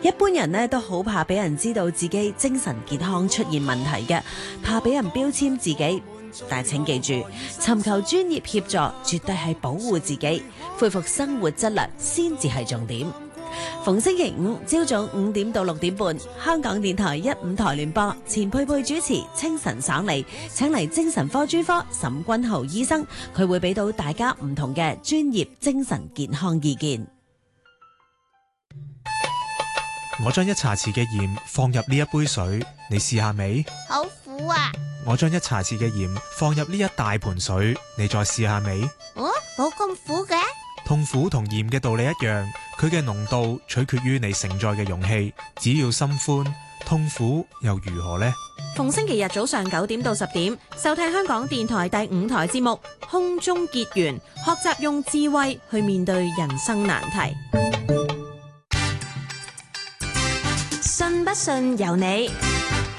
一般人呢都好怕俾人知道自己精神健康出現問題嘅，怕俾人標籤自己。但係請記住，尋求專業協助絕對係保護自己、恢復生活質量先至係重點。逢星期五朝早5點到6點半，香港電台1/5台聯播，錢佩佩主持，清晨爽利，請嚟精神科專科沈君豪醫生，佢會俾到大家唔同嘅專業精神健康意見。 我將一茶匙嘅鹽放入呢一杯水，你試下未？ 好苦啊！ 我將一茶匙嘅鹽放入呢一大盆水，你再試下未？ 冇咁苦嘅。 痛苦同鹽嘅道理一樣，佢嘅濃度取決於你承載嘅容器。只要心寬，痛苦又如何呢？ 逢星期日早上9點到10點，收聽香港電台第5台節目《空中結緣》，學習用智慧去面對人生難題。信不信由你。